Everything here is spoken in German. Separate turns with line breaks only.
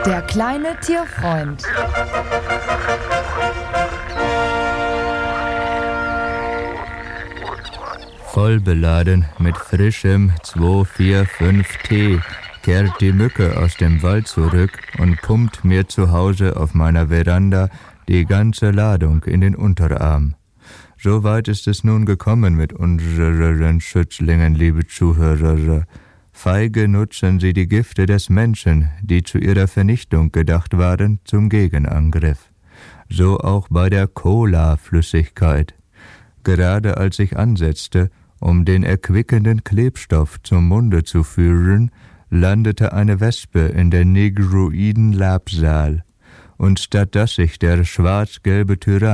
Der kleine Tierfreund.
Voll beladen mit frischem 245T kehrt die Mücke aus dem Wald zurück und pumpt mir zu Hause auf meiner Veranda die ganze Ladung in den Unterarm. So weit ist es nun gekommen mit unseren Schützlingen, liebe Zuhörer. Feige nutzen sie die Gifte des Menschen, die zu ihrer Vernichtung gedacht waren, zum Gegenangriff. So auch bei der Cola-Flüssigkeit. Gerade als ich ansetzte, um den erquickenden Klebstoff zum Munde zu führen, landete eine Wespe in der negroiden Labsal. Und statt dass sich der schwarz-gelbe Tyrann